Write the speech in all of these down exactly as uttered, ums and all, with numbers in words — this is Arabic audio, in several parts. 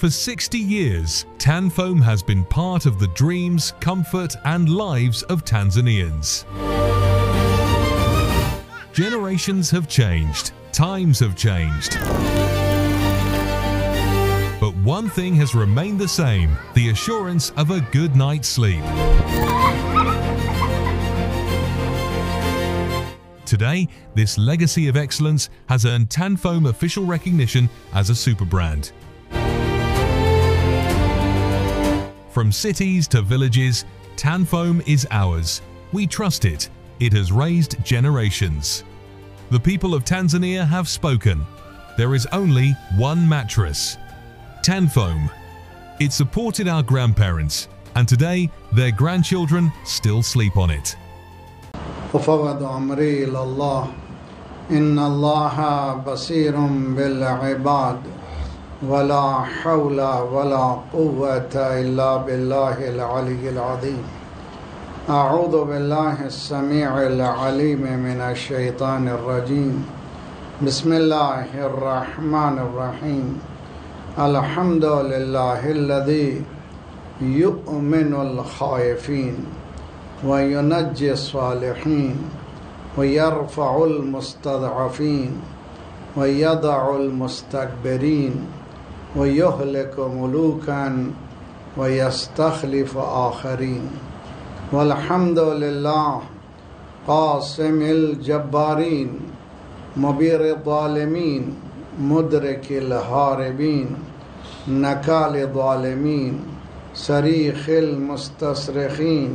For sixty years, Tanfoam has been part of the dreams, comfort and lives of Tanzanians. Generations have changed, times have changed. But one thing has remained the same, the assurance of a good night's sleep. Today, this legacy of excellence has earned Tanfoam official recognition as a super brand. From cities to villages, Tanfoam is ours. We trust it. It has raised generations. The people of Tanzania have spoken. There is only one mattress. Tanfoam. It supported our grandparents, and today their grandchildren still sleep on it. وفوض أمري إلى الله إن الله بصير بالعباد ولا حول ولا قوة إلا بالله العلي العظيم أعوذ بالله السميع العليم من الشيطان الرجيم بسم الله الرحمن الرحيم الحمد لله الذي يؤمن الخائفين وينجي الصالحين ويرفع المستضعفين ويضع المستكبرين ويهلك ملوكا ويستخلف آخرين والحمد لله قاسم الجبارين مبير الظالمين مدرك الهاربين نكال الظالمين صريخ المستصرخين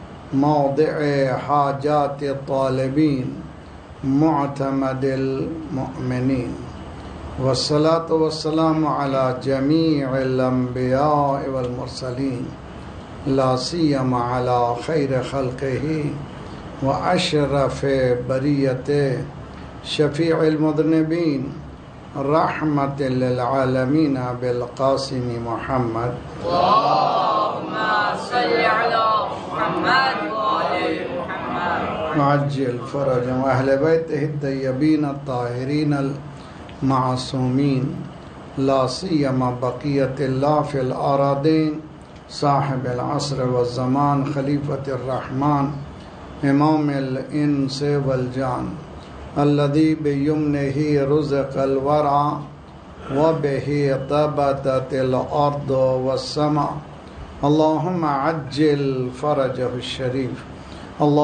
موضع حاجات الطالبين معتمد المؤمنين والصلاة والسلام على جميع الأنبياء والمرسلين لا سيما على خير خلقه وأشرف بريته شفيع المذنبين رحمة للعالمين بالقاسم محمد اللهم صل على محمد وآل محمد وعجل فرج أهل بيته الطيبين الطاهرين المعصومين لا سيما بقية الله في الأراضين صاحب العصر والزمان خليفة الرحمن إمام الإنس والجان الذي بيمنه رزق الورع وبه طبتت الأرض والسماء اللهم عجل فرجه الشريف. الله